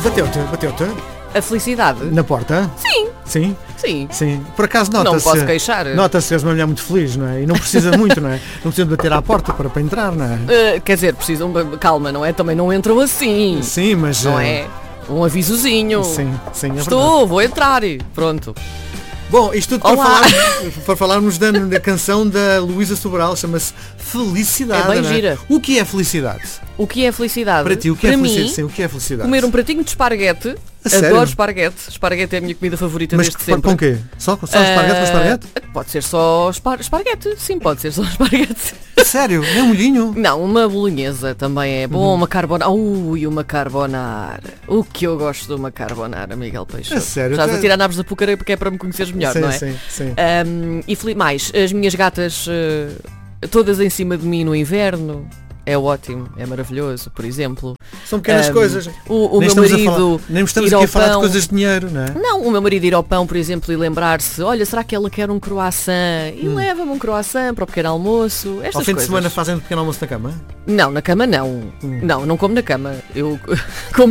Bateu-te A felicidade? na porta? Sim, Sim? sim. Sim. Por acaso Não nota-se. posso queixar. Nota-se que és uma mulher muito feliz, não é? E não precisa muito, não é? Não precisa de bater à porta para entrar, não é? Quer dizer, precisam. Calma, não é? Também não entram assim. Sim, mas. Não é? Um avisozinho. Sim, é verdade. Estou, vou entrar. Pronto. Bom, isto tudo Olá. para falarmos da canção da Luísa Sobral, chama-se Felicidade. É bem não é? gira. O que é felicidade? O que é felicidade? Para ti, o que é Para felicidade? mim, Sim, o que é felicidade? comer um pratinho de esparguete. A sério? Adoro esparguete. Esparguete é a minha comida favorita Mas desde sempre. com quê? Só esparguete com esparguete? Pode ser só esparguete. Sim, pode ser só esparguete. Sério? Nem um molhinho? Não, uma bolonhesa também é bom. Uma carbonara. Ui, uma carbonara. O que eu gosto de uma carbonara, Miguel Peixoto. A sério? Estás a tirar naves da púcara porque é para me conheceres melhor, Sim, não é? sim. E mais, as minhas gatas todas em cima de mim no inverno. É ótimo, é maravilhoso, por exemplo. São pequenas coisas. O Nem meu estamos marido nem estamos ir aqui ao a falar de pão. coisas de dinheiro, não é? Não, o meu marido ir ao pão, por exemplo, e lembrar-se, olha, será que ela quer um croissant? E leva-me um croissant para o pequeno almoço. Estas Ao fim de coisas. semana fazem um pequeno almoço na cama? Não, na cama não. Não como na cama. Eu como